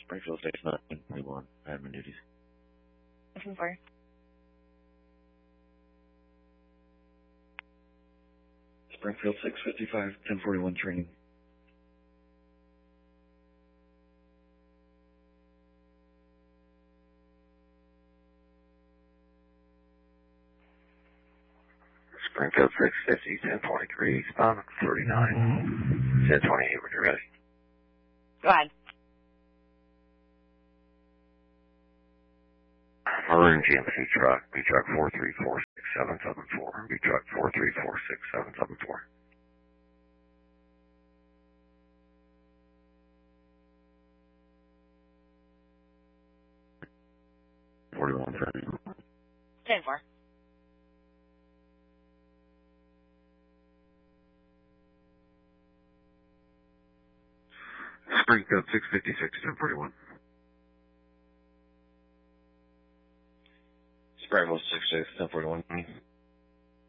Springfield Station 921, admin duties. Listen for. Springfield 655, 1041 training. Springfield 650, 1043, spawn 39, 1028, when you're ready. Go ahead. Maroon GMC truck, B truck 4346774, B truck 4346774. 41 10-4. Springfield 656, 1041. Springfield 66, 1041.